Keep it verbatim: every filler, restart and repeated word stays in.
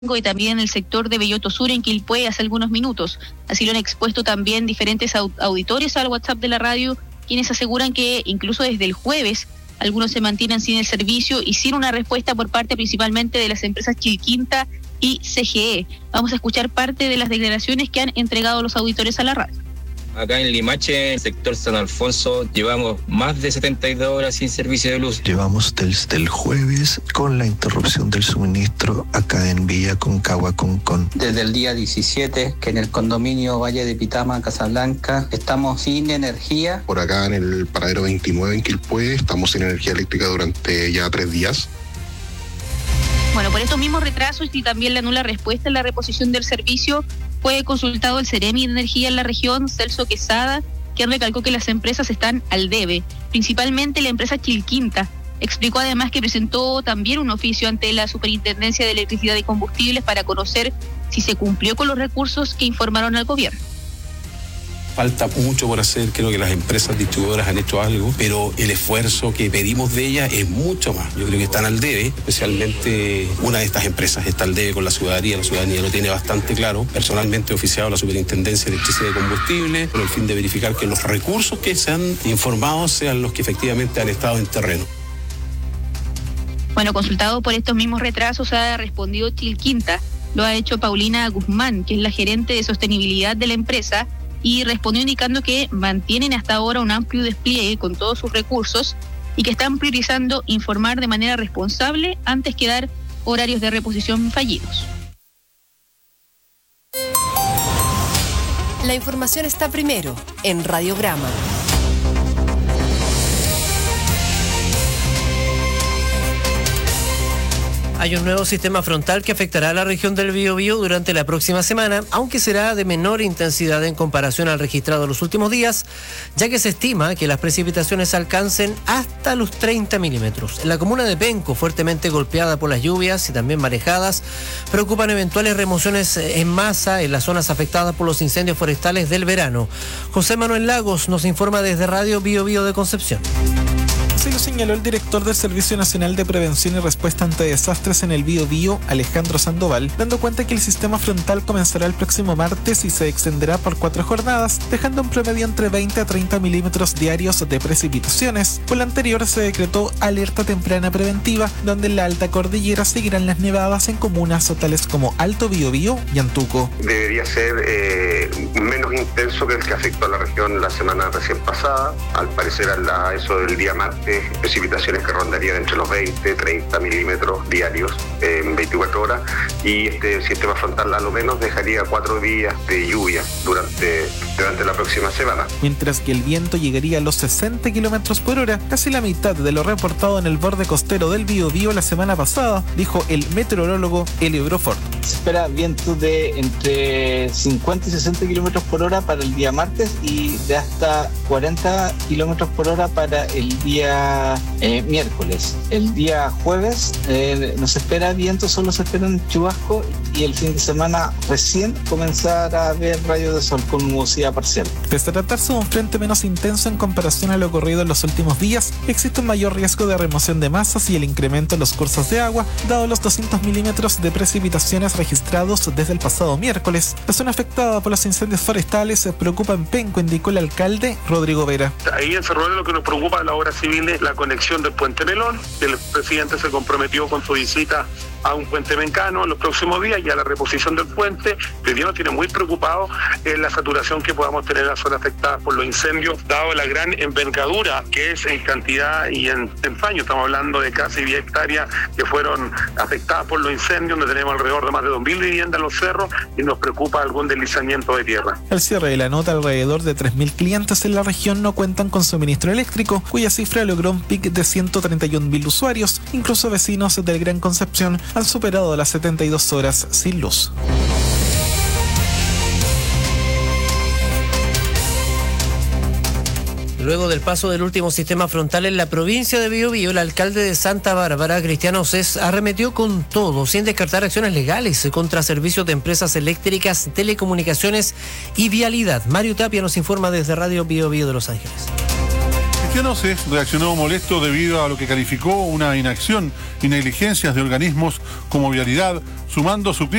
y también en el sector de Belloto Sur en Quilpué hace algunos minutos. Así lo han expuesto también diferentes auditores al WhatsApp de la radio, quienes aseguran que incluso desde el jueves algunos se mantienen sin el servicio y sin una respuesta por parte principalmente de las empresas Chilquinta y C G E. Vamos a escuchar parte de las declaraciones que han entregado los auditores a la radio. Acá en Limache, en el sector San Alfonso, llevamos más de setenta y dos horas sin servicio de luz. Llevamos desde el jueves con la interrupción del suministro acá en Villa Concagua, Concón. Desde el día diecisiete, que en el condominio Valle de Pitama, Casablanca, estamos sin energía. Por acá en el paradero veintinueve en Quilpué, estamos sin energía eléctrica durante ya tres días. Bueno, por estos mismos retrasos y también la nula respuesta en la reposición del servicio, fue consultado el Ceremi de Energía en la región, Celso Quesada, quien recalcó que las empresas están al debe, principalmente la empresa Chilquinta. Explicó además que presentó también un oficio ante la Superintendencia de Electricidad y Combustibles para conocer si se cumplió con los recursos que informaron al gobierno. Falta mucho por hacer, creo que las empresas distribuidoras han hecho algo, pero el esfuerzo que pedimos de ellas es mucho más. Yo creo que están al debe, especialmente una de estas empresas está al debe con la ciudadanía, la ciudadanía lo tiene bastante claro. Personalmente he oficiado a la Superintendencia de Electricidad y Combustible con el fin de verificar que los recursos que se han informado sean los que efectivamente han estado en terreno. Bueno, consultado por estos mismos retrasos ha respondido Chilquinta, lo ha hecho Paulina Guzmán, que es la gerente de sostenibilidad de la empresa, y respondió indicando que mantienen hasta ahora un amplio despliegue con todos sus recursos y que están priorizando informar de manera responsable antes que dar horarios de reposición fallidos. La información está primero en Radiograma. Hay un nuevo sistema frontal que afectará a la región del Biobío durante la próxima semana, aunque será de menor intensidad en comparación al registrado en los últimos días, ya que se estima que las precipitaciones alcancen hasta los treinta milímetros. En la comuna de Penco, fuertemente golpeada por las lluvias y también marejadas, preocupan eventuales remociones en masa en las zonas afectadas por los incendios forestales del verano. José Manuel Lagos nos informa desde Radio Biobío de Concepción. Así lo señaló el director del Servicio Nacional de Prevención y Respuesta ante Desastres en el Biobío, Alejandro Sandoval, dando cuenta que el sistema frontal comenzará el próximo martes y se extenderá por cuatro jornadas, dejando un promedio entre veinte a treinta milímetros diarios de precipitaciones. Por lo anterior se decretó alerta temprana preventiva, donde en la alta cordillera seguirán las nevadas en comunas tales como Alto Biobío y Antuco. Debería ser eh, menos intenso que el que afectó a la región la semana recién pasada. Al parecer a la, eso del día martes, precipitaciones que rondarían entre los veinte, treinta milímetros diarios en veinticuatro horas, y este sistema frontal a lo menos dejaría cuatro días de lluvia durante, durante la próxima semana. Mientras que el viento llegaría a los sesenta kilómetros por hora, casi la mitad de lo reportado en el borde costero del Biobío la semana pasada, dijo el meteorólogo Elio Brofort. Se espera vientos de entre cincuenta y sesenta kilómetros por hora para el día martes y de hasta cuarenta kilómetros por hora para el día eh, miércoles. El día jueves eh, no se espera viento, solo se espera un chubasco, y el fin de semana recién comenzar a ver rayos de sol con nubosidad parcial. Pese a tratarse de un frente menos intenso en comparación a lo ocurrido en los últimos días, existe un mayor riesgo de remoción de masas y el incremento en los cursos de agua, dado los doscientos milímetros de precipitaciones registrados desde el pasado miércoles. La zona afectada por los incendios forestales se preocupa en Penco, indicó el alcalde Rodrigo Vera. Ahí en Cerro lo que nos preocupa a la obra civil es la conexión del puente Melón. El presidente se comprometió con su visita a un puente mencano en los próximos días y a la reposición del puente. El día nos tiene muy preocupados en la saturación que podamos tener en las zonas afectadas por los incendios, dado la gran envergadura que es en cantidad y en tamaño. Estamos hablando de casi diez hectáreas que fueron afectadas por los incendios, donde tenemos alrededor de más de dos mil viviendas en los cerros, y nos preocupa algún deslizamiento de tierra. Al cierre de la nota, alrededor de tres mil clientes en la región no cuentan con suministro eléctrico, cuya cifra logró un pic de ciento treinta y un mil usuarios. Incluso vecinos del Gran Concepción han superado las setenta y dos horas sin luz. Luego del paso del último sistema frontal en la provincia de Biobío, el alcalde de Santa Bárbara, Cristiano Cés, arremetió con todo, sin descartar acciones legales contra servicios de empresas eléctricas, telecomunicaciones y vialidad. Mario Tapia nos informa desde Radio Biobío de Los Ángeles. Cristianoses reaccionó molesto debido a lo que calificó una inacción y negligencias de organismos como Vialidad, sumando su